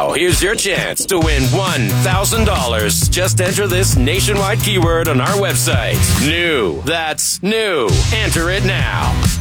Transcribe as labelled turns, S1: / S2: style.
S1: Now, here's your chance to win $1,000. Just enter this nationwide keyword on our website. New. That's new. Enter it now.